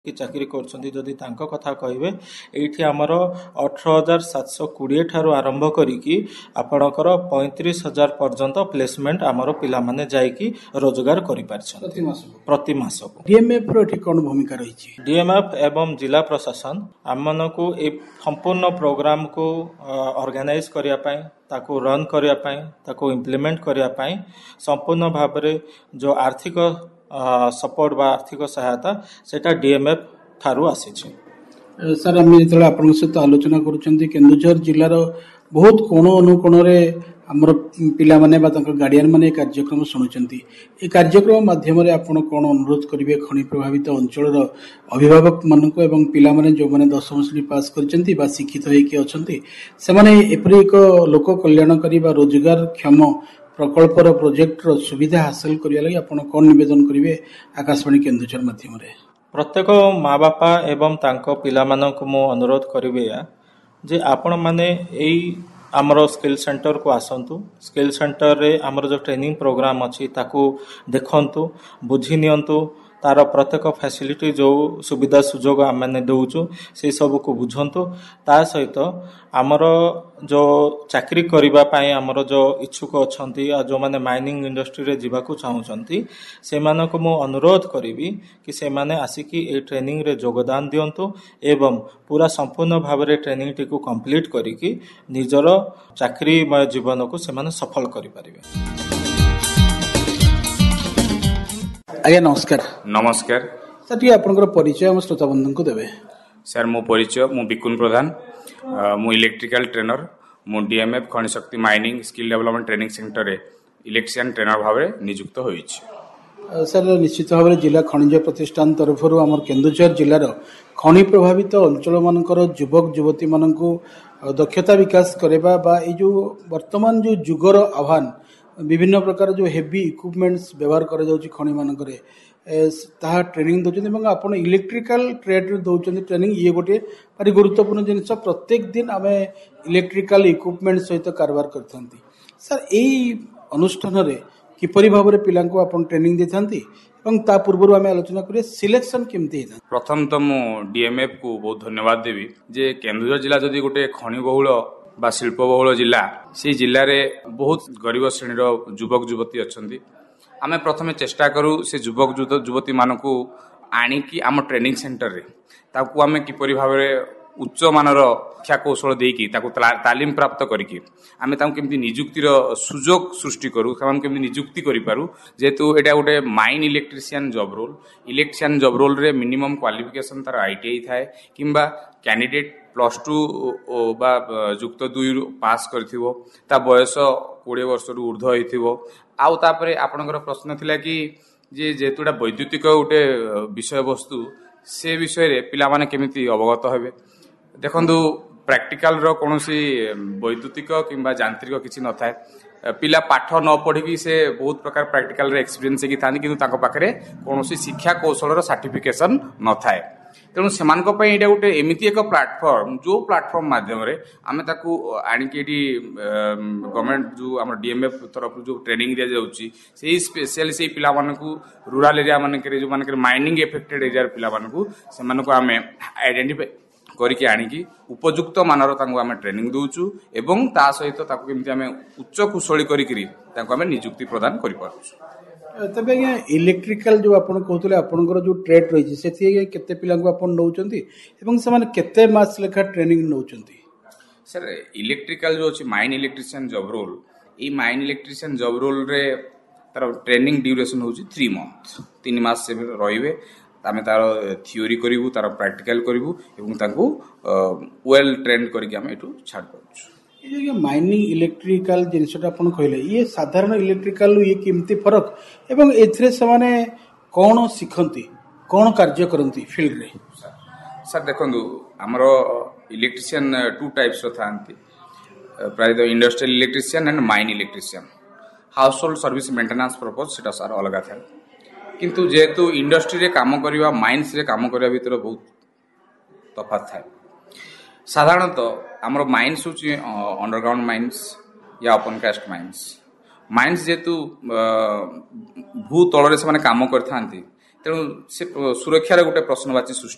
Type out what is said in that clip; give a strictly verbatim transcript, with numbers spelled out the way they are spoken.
कि चाकरी करछन्ती तांको कथा कहिबे एठी हमर अठारह हजार सात सौ बीस ठारू आरंभ करिकी आपणकर पैंतीस हजार पर्यंत प्लेसमेंट हमर पिला माने जायकी रोजगार करि पारछन प्रति मास प्रति मास डीएमएफ रो एठी कोन भूमिका रही छी डीएमएफ एवं जिला प्रशासन आमनको ए संपूर्ण प्रोग्राम को ऑर्गेनाइज करिया पय ताको रन करिया पय ताको इम्प्लीमेंट करिया पय संपूर्ण भाबरे जो आर्थिक सपोर्ट बा आर्थिक सहायता सेटा डीएमएफ थारु आसी छै। सर आम जो आपन सहित आलोचना करुछन्ती केन्दुझर जिलार बहुत कोण अनुकोण रे हमर पिला माने बा तंक गार्डियन माने कार्यक्रम शुणुछन्ती ए कार्यक्रम माध्यम रे आपण कोन अनुरोध करिवे खनि प्रभावित अंचल अभिभावक मानको एवं पिला माने जो माने दशम श्रेणी पास करछन्ती बा शिक्षित होई के अछन्ती से माने एपरि एक लोक कल्याणकारी बा रोजगार क्षम प्रकल्पर प्रोजेक्ट रो सुविधा हासिल करिया लागि आपण कोन निवेदन करिवे आकाशवाणी केन्दुझर माध्यम रे प्रत्येक माँ बापा एवं तांको पिला मानको मो अनुरोध करिवे जे आपण माने एई आमर स्किल सेंटर को आसंतु स्किल सेंटर रे आमर जो ट्रेनिंग प्रोग्राम अछि ताकू देखंतु बुझी नियंतु तार प्रत्येक फैसिलिटी जो सुविधा सुजोग आम मैंने दौचु से सब को बुझंतु ता सहित आमर जो चाकरी करिबा पाए आमर जो इच्छुक अछंती आ जो माने माइनिंग इंडस्ट्री रे जीवाकू चाहुचंती से मानको मो अनुरोध करिवि कि से माने आसिकी ए ट्रेनिंग रे योगदान दियंतु एवं पूरा संपूर्ण भाव रे ट्रेनिंग टी को कंप्लीट करिकी निजर चाकरीमय जीवन को से माने सफल करि परिबे। आज्ञा नमस्कार। नमस्कार सर टी आपनकर परिचय हम श्रोता बंधु को देबे। सर मो परिचय मु बिकुन प्रधान मु इलेक्ट्रिकल ट्रेनर मु डीएमएफ खनि शक्ति mining skill development training centre रे इलेक्ट्रिशियन ट्रेनर भाव रे नियुक्त होई छी। सर निश्चित भाव जिला खनिज प्रतिष्ठान तरफ आम केन्दुझर जिलार खनि प्रभावित अंचल मानकर युवक युवती मानक दक्षता विकास करबा बा ए जो वर्तमान जो जुगर आह्वान विभिन्न प्रकार जो हेवी इक्विपमेंट्स व्यवहार करा जाउची खनि मानकरे ताहा ट्रेनिंग दउचନ୍ତି आपण इलेक्ट्रिकल ट्रेड दउचନ୍ତି ट्रेनिंग ये गोटे भारी गुरुत्वपूर्ण जिनिस प्रत्येक दिन आमे इलेक्ट्रिकल इक्विपमेंट सहित कारबार करथंती। सर एई अनुष्ठान रे किपरि भाबरे पिलांको आपण ट्रेनिंग देथंती एवं ता पूर्वरु आमे आलोचना करिए सिलेक्शन केमती हेता। प्रथम तो मु डीएमएफ को बहुत धन्यवाद देबी जे केन्दुझर जिला जदी गोटे खनि बहुल बा शिल्प बहुल जिला से जिले में बहुत गरीब श्रेणी युवक युवती अच्छा आम प्रथम चेष्टा करूँ से युवक युवती मानक आणिकी आम ट्रेनिंग सेंटर रे ताकू आम किपरि भाव उच्च मानर शिक्षा कौशल देकी ताकू तालीम प्राप्त करिकी आमे ताकू केमती नियुक्तिर सुजोग सृष्टि करू सेमान केमती नियुक्ति करि पारू जेतु एटा गोटे mine electrician job role electrician job role रे मिनिमम क्वालिफिकेशन तार आईटीआई थाए किंबा कैंडिडेट प्लस टू बा युक्त दुई पास करथिवो ता बयस बीस वर्ष रु ऊर्ध्व होइथिवो आउ तापरे आपनकर प्रश्न थिला कि जे जेतुडा वैद्युतिक गोटे विषय वस्तु से विषय रे पिला माने केमिति अवगत हेबे देखंतु प्रैक्टिकल रो कोनोसी वैद्युतिक किंबा यांत्रिक किछि न थाए पिला पाठ न पढ़ी से बहुत प्रकार प्रैक्टिकल रे एक्सपीरियंस की थानी किंतु ताको पाखरे कोनोसी शिक्षा कौशल रो सर्टिफिकेशन न थाए तेणु से गोटे एमती एक प्लाटफर्म जो प्लाटफर्म माध्यम आम ताकू आणिकी गवर्नमेंट जो आम डीएमएफ तरफ जो ट्रेनिंग दि जाऊँगी से स्पेशली से पिला रूराल एरिया मानक जो मानक माइनिंग एफेक्टेड एरिया पिला से आम आइडेंटिफाई करके आणिकी उपयुक्त मानर आम ट्रेनिंग दौचु एवं ता सहित केमती आम उच्च कुशली करी आम नियुक्ति प्रदान कर तबे इलेक्ट्रिकल जो आपण कहतले आपनकर जो ट्रेड रही से केते पिलांको आपण नउचंती एवं से माने केते मास लेखा ट्रेनिंग नउचंती। सर इलेक्ट्रिकल जो अछि mine electrician job roll E mine electrician job role रे तार ट्रेनिंग ड्यूरेशन होछि तीन मंथ तीन मास से रहिबे आमे तार थ्योरी करिवु तार प्रैक्टिकल करिवु एवं तांको वेल ट्रेन करके आमे एटू छाड़ परछु। ये माइनिंग इलेक्ट्रिकल जिनसटा आपण कहले ये साधारण इलेक्ट्रिकल ये केमती फरक एवं एथरे समाने कोन सिखंती कोन कार्य करंती फील्ड रे। सर देखंतु हमरो इलेक्ट्रिशियन टू टाइप्स थांती प्राय the industrial electrician and mine electrician house hold service maintenance purpose सेटा सार अलग था किंतु जेतु इंडस्ट्री रे काम करबा माइन्स रे काम करबा भीतर बहुत तफात था। साधारणतः आमर माइन्स होची अंडरग्राउंड माइन्स या ओपन कास्ट माइन्स माइन्स जेतु भू तल रे से माने काम करथांती तेणु से सुरक्षार गोटे प्रश्नवाची सृष्टि